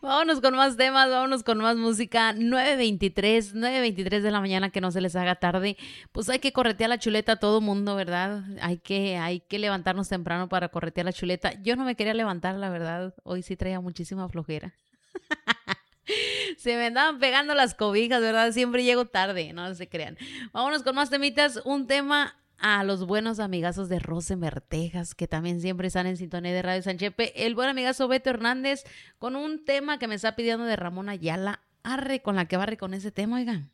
Vámonos con más temas, vámonos con más música. 9:23 de la mañana, que no se les haga tarde. Pues hay que corretear la chuleta a todo mundo, ¿verdad? Hay que levantarnos temprano para corretear la chuleta. Yo no me quería levantar, la verdad. Hoy sí traía muchísima flojera. Se me andaban pegando las cobijas, ¿verdad? Siempre llego tarde, no se crean. Vámonos con más temitas. Un tema a los buenos amigazos de Rosenberg, Texas, que también siempre están en sintonía de Radio Sanchepe. El buen amigazo Beto Hernández con un tema que me está pidiendo de Ramón Ayala. Arre con la que barre con ese tema, oigan.